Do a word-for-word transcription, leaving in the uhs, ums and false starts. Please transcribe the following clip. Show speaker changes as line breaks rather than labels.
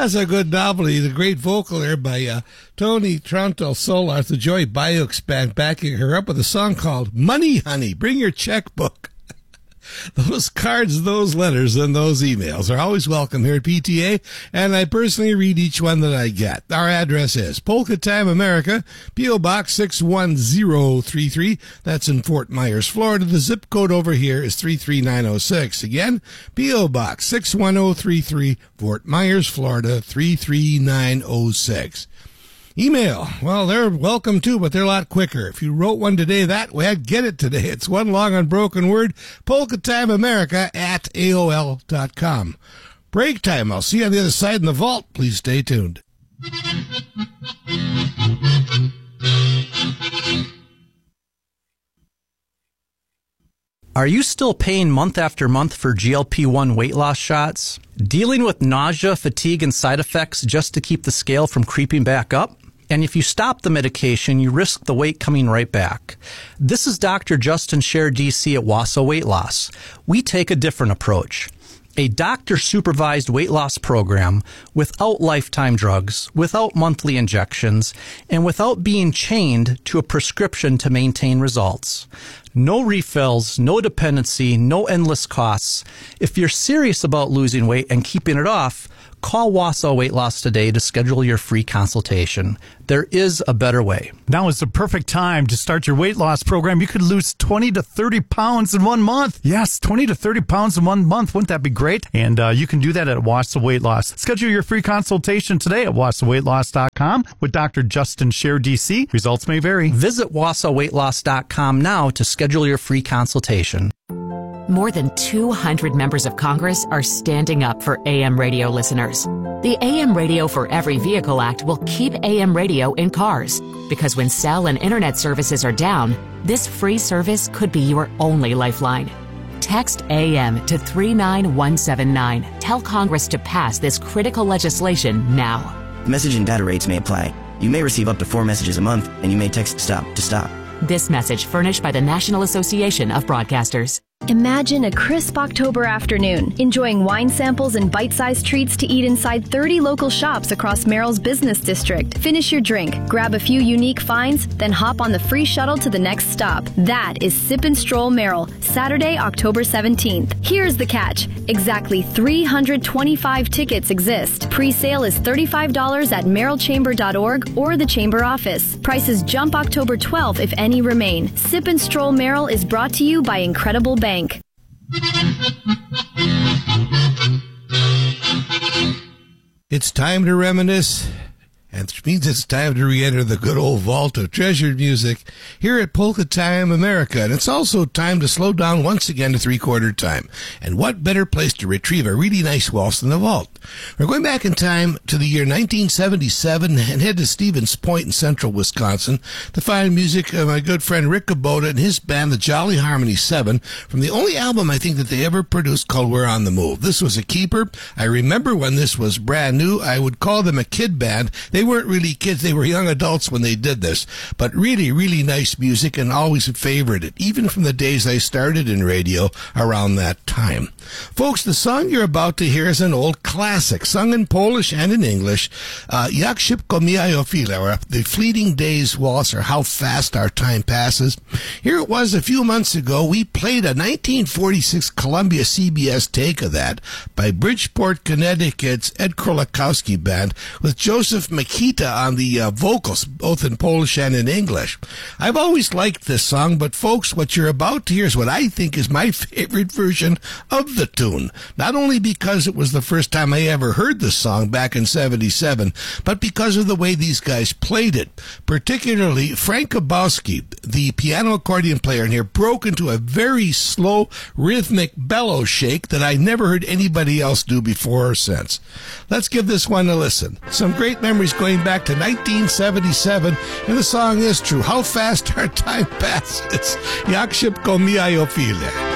That's a good novelty. The great vocal there by uh, Tony Trontel Solar, the Joy Bayeux Band, backing her up with a song called Money Honey. Bring your checkbook. Those cards, those letters, and those emails are always welcome here at P T A, and I personally read each one that I get. Our address is Polka Time America, P O. Box six one zero three three. That's in Fort Myers, Florida. The zip code over here is three three nine oh six. Again, P O. Box six one zero three three, Fort Myers, Florida, three three nine oh six. Email, well, they're welcome too, but they're a lot quicker. If you wrote one today that way, I'd get it today. It's one long unbroken word, polkatimeamerica at A O L dot com. Break time. I'll see you on the other side in the vault. Please stay tuned.
Are you still paying month after month for G L P one weight loss shots? Dealing with nausea, fatigue, and side effects just to keep the scale from creeping back up? And if you stop the medication, you risk the weight coming right back. This is Doctor Justin Scher, D C at Wausau Weight Loss. We take a different approach. A doctor-supervised weight loss program without lifetime drugs, without monthly injections, and without being chained to a prescription to maintain results. No refills, no dependency, no endless costs. If you're serious about losing weight and keeping it off, call Wausau Weight Loss today to schedule your free consultation. There is a better way.
Now is the perfect time to start your weight loss program. You could lose twenty to thirty pounds in one month. Yes, twenty to thirty pounds in one month. Wouldn't that be great? And uh, you can do that at Wausau Weight Loss. Schedule your free consultation today at wausau weight loss dot com with Doctor Justin Scher, D C. Results may vary.
Visit wausau weight loss dot com now to schedule your free consultation.
More than two hundred members of Congress are standing up for A M radio listeners. The A M Radio for Every Vehicle Act will keep A M radio in cars, because when cell and internet services are down, this free service could be your only lifeline. Text A M to three nine one seven nine. Tell Congress to pass this critical legislation now.
Message and data rates may apply. You may receive up to four messages a month, and you may text STOP to stop.
This message furnished by the National Association of Broadcasters.
Imagine a crisp October afternoon, enjoying wine samples and bite-sized treats to eat inside thirty local shops across Merrill's business district. Finish your drink, grab a few unique finds, then hop on the free shuttle to the next stop. That is Sip and Stroll Merrill, Saturday, October seventeenth. Here's the catch. Exactly three hundred twenty-five tickets exist. Pre-sale is thirty-five dollars at merrill chamber dot org or the Chamber office. Prices jump October twelfth if any remain. Sip and Stroll Merrill is brought to you by Incredible Bank.
It's time to reminisce, and which means it's time to re-enter the good old vault of treasured music here at Polka Time America. And it's also time to slow down once again to three-quarter time. And what better place to retrieve a really nice waltz than the vault? We're going back in time to the year nineteen seventy-seven and head to Stevens Point in central Wisconsin to find music of my good friend Rick Kubota and his band, the Jolly Harmony Seven, from the only album I think that they ever produced called We're on the Move. This was a keeper. I remember when this was brand new. I would call them a kid band. They weren't really kids. They were young adults when they did this. But really, really nice music, and always a favorite, even from the days I started in radio around that time. Folks, the song you're about to hear is an old classic, sung in Polish and in English. Uh, Jak szybko mijają chwile, or The Fleeting Days Waltz, or How Fast Our Time Passes. Here it was a few months ago. We played a nineteen forty-six Columbia C B S take of that by Bridgeport, Connecticut's Ed Krolakowski Band with Joseph Makita on the uh, vocals, both in Polish and in English. I've always liked this song, but folks, what you're about to hear is what I think is my favorite version of the tune. Not only because it was the first time I ever heard this song back in seventy-seven, but because of the way these guys played it. Particularly, Frank Kabowski, the piano accordion player in here, broke into a very slow, rhythmic bellow shake that I never heard anybody else do before or since. Let's give this one a listen. Some great memories going back to nineteen seventy-seven, and the song is true. How fast our time passes. Jak szybko mijają chwile.